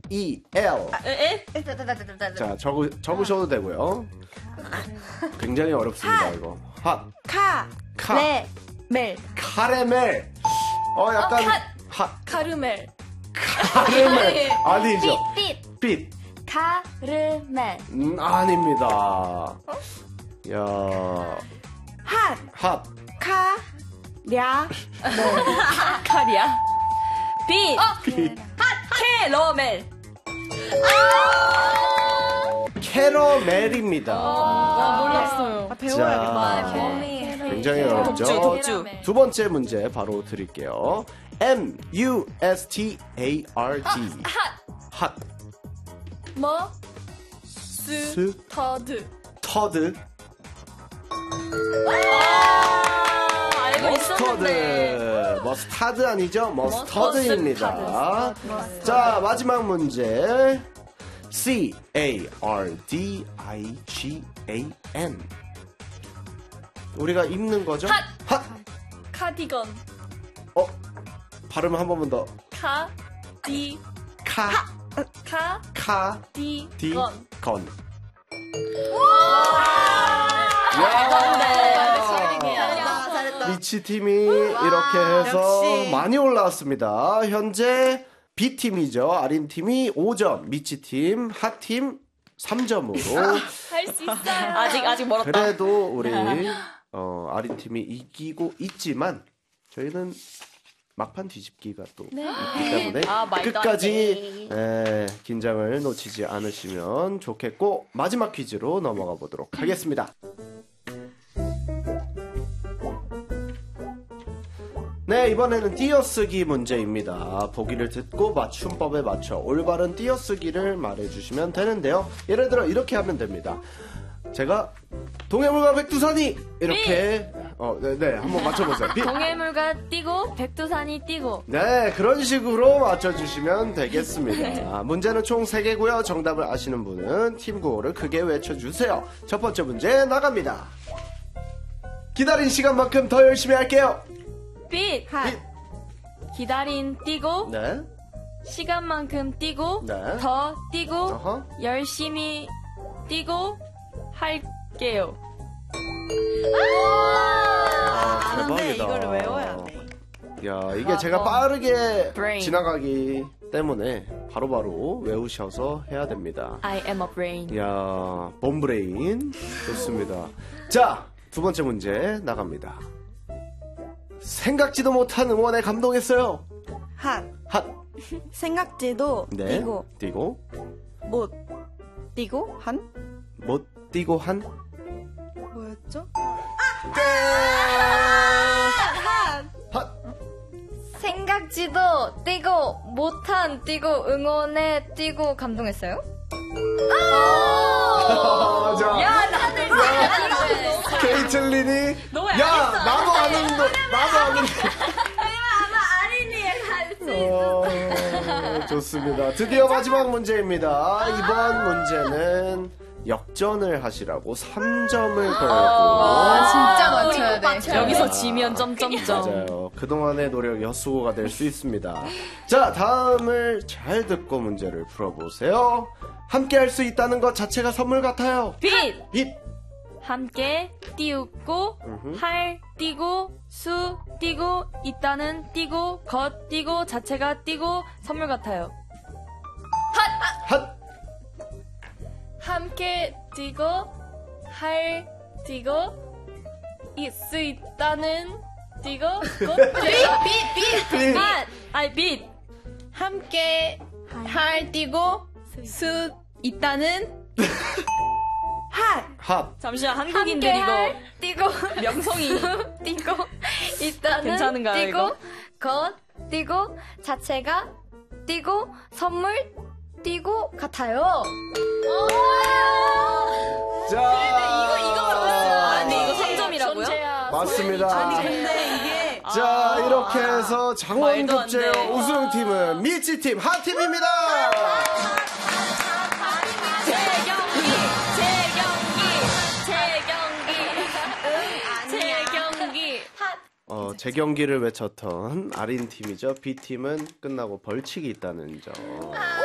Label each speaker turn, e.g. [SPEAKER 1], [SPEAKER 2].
[SPEAKER 1] H-E-L. 자, 적으셔도 되고요. 굉장히 어렵습니다, 이거. 핫.
[SPEAKER 2] 멜.
[SPEAKER 1] 카레멜. 약간.
[SPEAKER 3] 카르멜.
[SPEAKER 1] 카레멜. 아니죠. 빛.
[SPEAKER 2] 카르멜.
[SPEAKER 1] 아닙니다. 야. 핫.
[SPEAKER 2] 랴.
[SPEAKER 3] 카리아. 빛. 캐러멜.
[SPEAKER 1] 캐러멜입니다.
[SPEAKER 3] 몰랐어요.
[SPEAKER 2] 배워야겠다.
[SPEAKER 1] 굉장히 어렵죠.
[SPEAKER 3] 독주.
[SPEAKER 1] 두 번째 문제 바로 드릴게요. M-U-S-T-A-R-D. 핫. 터드.
[SPEAKER 3] 알고 있었는데.
[SPEAKER 1] 머스타드 아니죠? 머스터드입니다. 자, 마지막 문제. C-A-R-D-I-G-A-N. 우리가 입는 거죠? 핫.
[SPEAKER 3] 카디건.
[SPEAKER 1] 발음 한 번만 더. 카디건. 미치 팀이 이렇게 해서
[SPEAKER 2] 역시.
[SPEAKER 1] 많이 올라왔습니다. 현재 B팀이죠. 아린 팀이 5점, 미치 팀, 하 팀 3점으로.
[SPEAKER 3] 할 수 있어요. 아직 멀었다.
[SPEAKER 1] 그래도 우리 아린 팀이 이기고 있지만 저희는 막판 뒤집기가 또 있기 때문에 끝까지 긴장을 놓치지 않으시면 좋겠고, 마지막 퀴즈로 넘어가 보도록 하겠습니다. 네, 이번에는 띄어쓰기 문제입니다. 보기를 듣고 맞춤법에 맞춰 올바른 띄어쓰기를 말해주시면 되는데요. 예를 들어 이렇게 하면 됩니다. 제가 동해물과 백두산이 이렇게 네, 한번 맞춰보세요.
[SPEAKER 3] 동해물과 띄고 백두산이 띄고.
[SPEAKER 1] 네, 그런 식으로 맞춰주시면 되겠습니다. 문제는 총 3개고요. 정답을 아시는 분은 팀 구호를 크게 외쳐주세요. 첫 번째 문제 나갑니다. 기다린 시간만큼 더 열심히 할게요.
[SPEAKER 3] 빛. 기다린 띄고.
[SPEAKER 1] 네.
[SPEAKER 3] 시간만큼 띄고.
[SPEAKER 1] 네.
[SPEAKER 3] 더 띄고.
[SPEAKER 1] 어허.
[SPEAKER 3] 열심히 띄고 할게요.
[SPEAKER 1] 대박이다.
[SPEAKER 2] 이거를 외워야 돼.
[SPEAKER 1] 야, 이게 제가 빠르게
[SPEAKER 3] brain.
[SPEAKER 1] 지나가기 때문에 바로바로 외우셔서 해야 됩니다.
[SPEAKER 3] I am a brain.
[SPEAKER 1] 야, 범브레인. 좋습니다. 자, 두 번째 문제 나갑니다. 생각지도 못한 응원에 감동했어요.
[SPEAKER 2] 핫. 생각지도
[SPEAKER 1] 네.
[SPEAKER 2] 띄고 못 띄고 한
[SPEAKER 1] 못 띄고 한.
[SPEAKER 2] 뭐였죠?
[SPEAKER 4] 생각지도 띄고 못한 띄고 응원에 띄고 감동했어요?
[SPEAKER 1] 자,
[SPEAKER 3] 다들
[SPEAKER 1] 케이틀린이.
[SPEAKER 3] 너무
[SPEAKER 1] 야, 나도 아는 거, 좋습니다. 드디어 마지막 문제입니다. 이번 문제는 역전을 하시라고 3점을 걸고.
[SPEAKER 4] 진짜 맞춰야 돼.
[SPEAKER 3] 여기서 지면 점점점.
[SPEAKER 1] 맞아요. 그동안의 노력이 헛수고가 될 수 있습니다. 자, 다음을 잘 듣고 문제를 풀어보세요. 함께 할 수 있다는 것 자체가 선물 같아요.
[SPEAKER 3] 빛. 함께 띄우고 할 띄고 수 띄고 있다는 띄고 것 띄고 자체가 띄고 선물 같아요.
[SPEAKER 1] 핫.
[SPEAKER 3] 함께 띄고 할 띄고 수 있다는 띄고 빛.
[SPEAKER 4] 함께 할 띄고 수 있다는
[SPEAKER 1] 핫.
[SPEAKER 3] 잠시만, 한국인들
[SPEAKER 4] 함께
[SPEAKER 3] 이거
[SPEAKER 4] 띄고
[SPEAKER 3] 명성이
[SPEAKER 4] 띄고 있다는
[SPEAKER 3] 괜찮은가요,
[SPEAKER 4] 띄고
[SPEAKER 3] 이거?
[SPEAKER 4] 것 띄고 자체가 띄고 선물 띄고 같아요.
[SPEAKER 1] 자,
[SPEAKER 3] 아니 이거 3점이라고요?
[SPEAKER 1] 맞습니다.
[SPEAKER 2] 근데 이게
[SPEAKER 1] 자, 이렇게 해서
[SPEAKER 3] 말도 안
[SPEAKER 1] 장원급제요
[SPEAKER 3] 돼.
[SPEAKER 1] 우승팀은 미치팀, 하팀입니다. 재경기를 외쳤던 아린 팀이죠. B 팀은 끝나고 벌칙이 있다는 점.